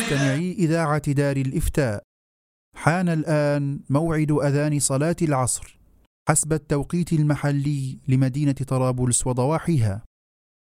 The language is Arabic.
مستمعي إذاعة دار الإفتاء، حان الآن موعد أذان صلاة العصر حسب التوقيت المحلي لمدينة طرابلس وضواحيها.